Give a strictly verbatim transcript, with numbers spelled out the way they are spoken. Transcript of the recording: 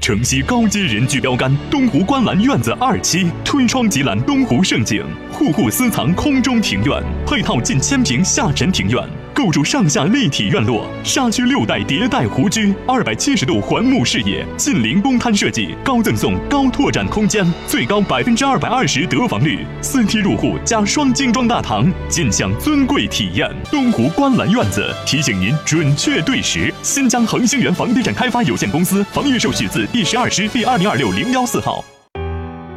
城西高阶人居标杆东湖观澜院子二期，推窗即览东湖胜景，户户私藏空中庭院，配套近千平下沉庭院。构筑上下立体院落，沙区六代迭代湖居，二百七十度环幕视野，近邻公摊设计，高赠送高拓展空间，最高百分之二百二十得房率，四梯入户加双精装大堂，尽享尊贵体验。东湖观澜院子提醒您准确对时。新疆恒星源房地产开发有限公司房业授许字第十二师第二零二六零幺四号。